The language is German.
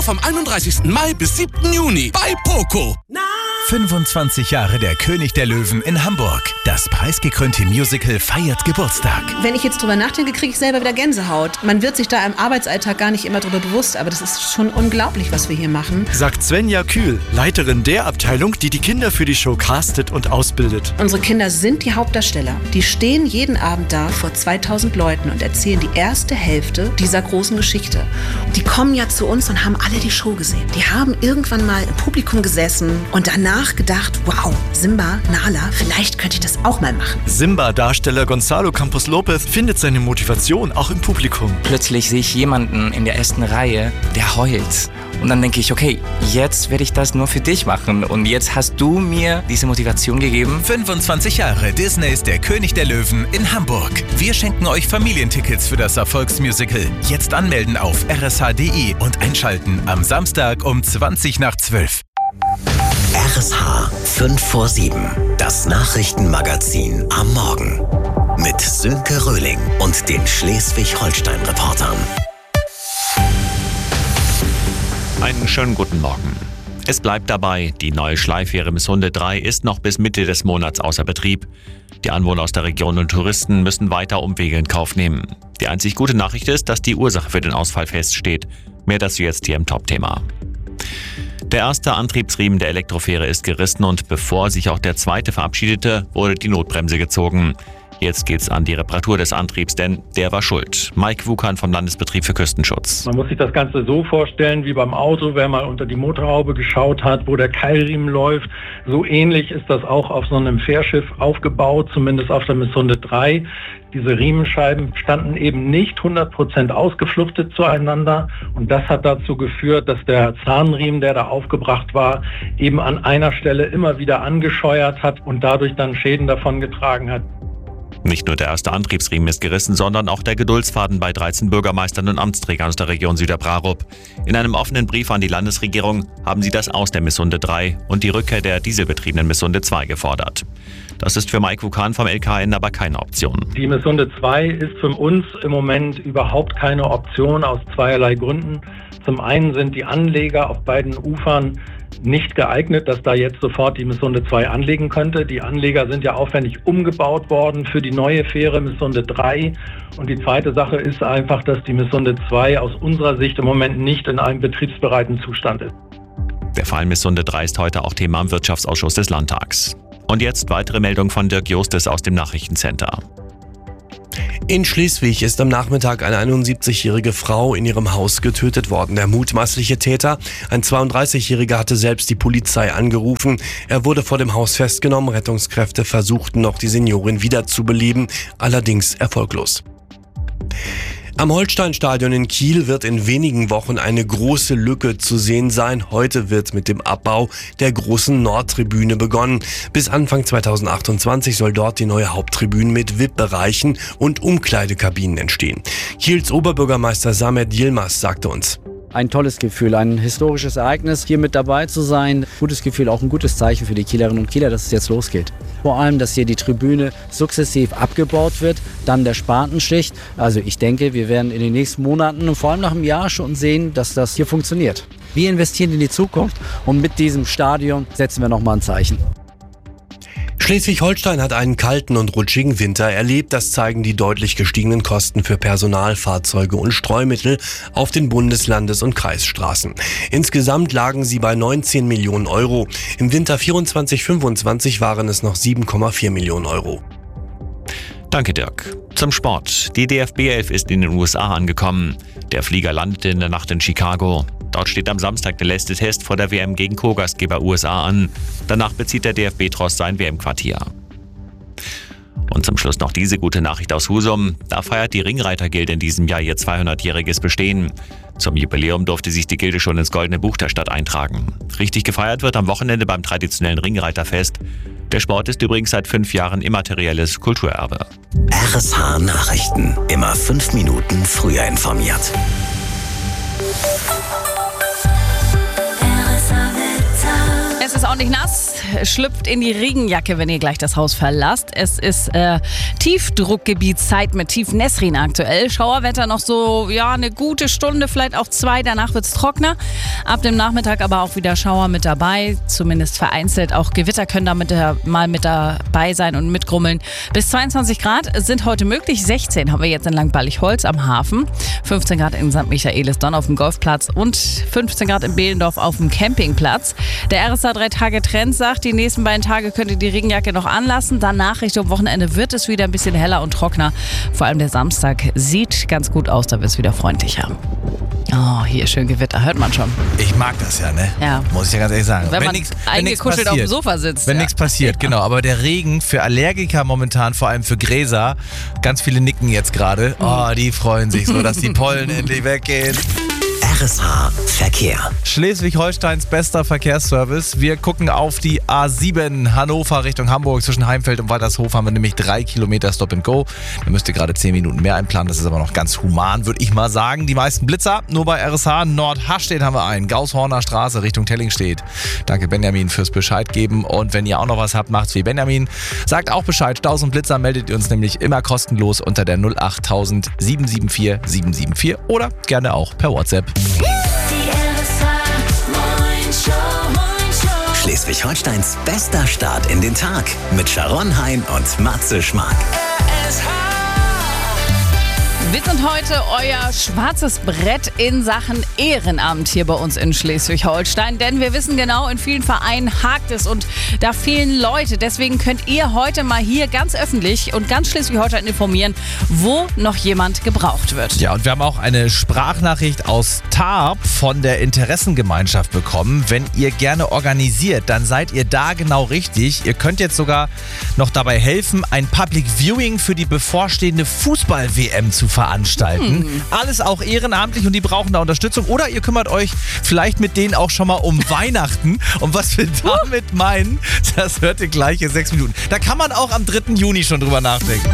Vom 31. Mai bis 7. Juni bei Poco. 25 Jahre der König der Löwen in Hamburg. Das preisgekrönte Musical feiert Geburtstag. Wenn ich jetzt drüber nachdenke, kriege ich selber wieder Gänsehaut. Man wird sich da im Arbeitsalltag gar nicht immer drüber bewusst, aber das ist schon unglaublich, was wir hier machen. Sagt Svenja Kühl, Leiterin der Abteilung, die die Kinder für die Show castet und ausbildet. Unsere Kinder sind die Hauptdarsteller. Die stehen jeden Abend da vor 2000 Leuten und erzählen die erste Hälfte dieser großen Geschichte. Die kommen ja zu uns und haben alle die Show gesehen. Die haben irgendwann mal im Publikum gesessen und danach gedacht, wow, Simba, Nala, vielleicht könnte ich das auch mal machen. Simba-Darsteller Gonzalo Campos Lopez findet seine Motivation auch im Publikum. Plötzlich sehe ich jemanden in der ersten Reihe, der heult. Und dann denke ich, okay, jetzt werde ich das nur für dich machen. Und jetzt hast du mir diese Motivation gegeben. 25 Jahre Disneys Der König der Löwen in Hamburg. Wir schenken euch Familientickets für das Erfolgsmusical. Jetzt anmelden auf rsh.de und einschalten am Samstag um 20:12. RSH 5 vor 7. Das Nachrichtenmagazin am Morgen. Mit Sönke Röhling und den Schleswig-Holstein-Reportern. Einen schönen guten Morgen. Es bleibt dabei, die neue Schleifähre Missunde 3 ist noch bis Mitte des Monats außer Betrieb. Die Anwohner aus der Region und Touristen müssen weiter Umwege in Kauf nehmen. Die einzig gute Nachricht ist, dass die Ursache für den Ausfall feststeht. Mehr dazu jetzt hier im Top-Thema. Der erste Antriebsriemen der Elektrofähre ist gerissen und bevor sich auch der zweite verabschiedete, wurde die Notbremse gezogen. Jetzt geht's an die Reparatur des Antriebs, denn der war schuld. Mike Wukan vom Landesbetrieb für Küstenschutz. Man muss sich das Ganze so vorstellen wie beim Auto, wer mal unter die Motorhaube geschaut hat, wo der Keilriemen läuft. So ähnlich ist das auch auf so einem Fährschiff aufgebaut, zumindest auf der Missunde 3. Diese Riemenscheiben standen eben nicht 100% ausgefluchtet zueinander und das hat dazu geführt, dass der Zahnriemen, der da aufgebracht war, eben an einer Stelle immer wieder angescheuert hat und dadurch dann Schäden davongetragen hat. Nicht nur der erste Antriebsriemen ist gerissen, sondern auch der Geduldsfaden bei 13 Bürgermeistern und Amtsträgern aus der Region Süderbrarup. In einem offenen Brief an die Landesregierung haben sie das Aus der Missunde 3 und die Rückkehr der dieselbetriebenen Missunde 2 gefordert. Das ist für Mike Wukan vom LKN aber keine Option. Die Missunde 2 ist für uns im Moment überhaupt keine Option aus zweierlei Gründen. Zum einen sind die Anleger auf beiden Ufern nicht geeignet, dass da jetzt sofort die Missunde 2 anlegen könnte. Die Anleger sind ja aufwendig umgebaut worden für die neue Fähre Missunde 3. Und die zweite Sache ist einfach, dass die Missunde 2 aus unserer Sicht im Moment nicht in einem betriebsbereiten Zustand ist. Der Fall Missunde 3 ist heute auch Thema im Wirtschaftsausschuss des Landtags. Und jetzt weitere Meldung von Dirk Jostes aus dem Nachrichtencenter. In Schleswig ist am Nachmittag eine 71-jährige Frau in ihrem Haus getötet worden. Der mutmaßliche Täter, ein 32-Jähriger, hatte selbst die Polizei angerufen. Er wurde vor dem Haus festgenommen. Rettungskräfte versuchten noch, die Seniorin wiederzubeleben, allerdings erfolglos. Am Holsteinstadion in Kiel wird in wenigen Wochen eine große Lücke zu sehen sein. Heute wird mit dem Abbau der großen Nordtribüne begonnen. Bis Anfang 2028 soll dort die neue Haupttribüne mit VIP-Bereichen und Umkleidekabinen entstehen. Kiels Oberbürgermeister Samet Yilmaz sagte uns: Ein tolles Gefühl, ein historisches Ereignis, hier mit dabei zu sein. Gutes Gefühl, auch ein gutes Zeichen für die Kielerinnen und Kieler, dass es jetzt losgeht. Vor allem, dass hier die Tribüne sukzessiv abgebaut wird, dann der Spatenstich. Also ich denke, wir werden in den nächsten Monaten und vor allem nach einem Jahr schon sehen, dass das hier funktioniert. Wir investieren in die Zukunft und mit diesem Stadion setzen wir nochmal ein Zeichen. Schleswig-Holstein hat einen kalten und rutschigen Winter erlebt. Das zeigen die deutlich gestiegenen Kosten für Personal, Fahrzeuge und Streumittel auf den Bundeslandes- und Kreisstraßen. Insgesamt lagen sie bei 19 Millionen Euro. Im Winter 24/25 waren es noch 7,4 Millionen Euro. Danke, Dirk. Zum Sport. Die DFB 11 ist in den USA angekommen. Der Flieger landete in der Nacht in Chicago. Dort steht am Samstag der letzte Test vor der WM gegen Co-Gastgeber USA an. Danach bezieht der DFB-Tross sein WM-Quartier. Und zum Schluss noch diese gute Nachricht aus Husum. Da feiert die Ringreiter-Gilde in diesem Jahr ihr 200-jähriges Bestehen. Zum Jubiläum durfte sich die Gilde schon ins Goldene Buch der Stadt eintragen. Richtig gefeiert wird am Wochenende beim traditionellen Ringreiterfest. Der Sport ist übrigens seit 5 Jahren immaterielles Kulturerbe. RSH Nachrichten. Immer 5 Minuten früher informiert. Es ist ordentlich nass. schlüpft in die Regenjacke, wenn ihr gleich das Haus verlasst. Es ist Tiefdruckgebietszeit mit Tief Nesrin aktuell. Schauerwetter noch so, eine gute Stunde, vielleicht auch 2. Danach wird es trockener. Ab dem Nachmittag aber auch wieder Schauer mit dabei. Zumindest vereinzelt. Auch Gewitter können da mal mit dabei sein und mitgrummeln. Bis 22 Grad sind heute möglich. 16 haben wir jetzt in Langballigholz am Hafen. 15 Grad in St. Michaelisdonn auf dem Golfplatz und 15 Grad in Behlendorf auf dem Campingplatz. Der RSA 3-Tage-Trend sagt, die nächsten beiden Tage könnt ihr die Regenjacke noch anlassen. Danach Richtung Wochenende wird es wieder ein bisschen heller und trockener. Vor allem der Samstag sieht ganz gut aus, da wird es wieder freundlicher. Oh, hier schön Gewitter, hört man schon. Ich mag das ja, ne? Ja. Muss ich ja ganz ehrlich sagen. Wenn man eingekuschelt auf dem Sofa sitzt. Wenn nichts passiert, genau. Aber der Regen für Allergiker momentan, vor allem für Gräser, ganz viele nicken jetzt gerade. Oh, die freuen sich so, dass die Pollen endlich weggehen. RSA Verkehr. Schleswig-Holsteins bester Verkehrsservice. Wir gucken auf die A7 Hannover Richtung Hamburg. Zwischen Heimfeld und Waltershof haben wir nämlich 3 Kilometer Stop and Go. Da müsst ihr gerade 10 Minuten mehr einplanen. Das ist aber noch ganz human, würde ich mal sagen. Die meisten Blitzer nur bei RSH. Nord-Hastedt haben wir einen. Gaushorner Straße Richtung Tellingstedt. Danke Benjamin fürs Bescheid geben. Und wenn ihr auch noch was habt, macht's wie Benjamin. Sagt auch Bescheid. Staus und Blitzer meldet ihr uns nämlich immer kostenlos unter der 08000 774 774 oder gerne auch per WhatsApp. Schleswig-Holsteins bester Start in den Tag mit Sharon Hein und Matze Schmark. Wir sind heute euer schwarzes Brett in Sachen Ehrenamt hier bei uns in Schleswig-Holstein. Denn wir wissen genau, in vielen Vereinen hakt es und da fehlen Leute. Deswegen könnt ihr heute mal hier ganz öffentlich und ganz Schleswig-Holstein informieren, wo noch jemand gebraucht wird. Ja, und wir haben auch eine Sprachnachricht aus Tarp von der Interessengemeinschaft bekommen. Wenn ihr gerne organisiert, dann seid ihr da genau richtig. Ihr könnt jetzt sogar noch dabei helfen, ein Public Viewing für die bevorstehende Fußball-WM zu veranstalten. Alles auch ehrenamtlich und die brauchen da Unterstützung. Oder ihr kümmert euch vielleicht mit denen auch schon mal um Weihnachten. Und was wir damit meinen, das hört ihr gleich in 6 Minuten. Da kann man auch am 3. Juni schon drüber nachdenken.